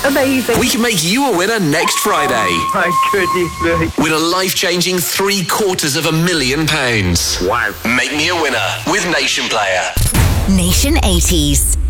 Amazing. We can make you a winner next Friday. Oh, my goodness me. Win a life-changing £750,000. Wow. Make me a winner with Nation Player. Nation 80s.